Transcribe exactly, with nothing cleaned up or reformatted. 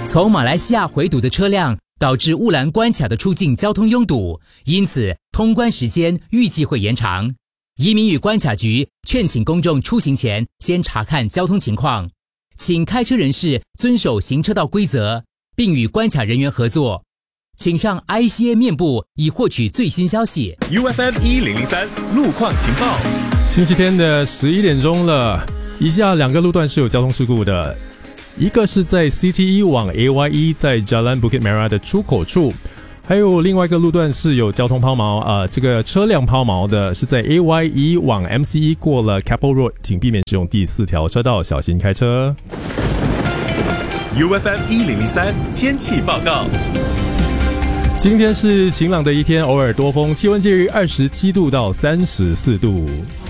从马来西亚回堵的车辆导致乌兰关卡的出境交通拥堵，因此通关时间预计会延长。移民与关卡局劝请公众出行前先查看交通情况，请开车人士遵守行车道规则，并与关卡人员合作。请上 I C A 面部以获取最新消息。 U F M 一零零三路况情报。 星期天的十一点钟了，以下两个路段是有交通事故的。一个是在 C T E 往 A Y E 在 Jalan Bukit Merah 的出口处，还有另外一个路段是有交通抛锚，呃，这个车辆抛锚的是在 A Y E 往 M C E 过了 Keppel Road， 请避免使用第四条车道，小心开车。 U F M 一零零三天气报告。 今天是晴朗的一天，偶尔多风，气温介于二十七度到三十四度。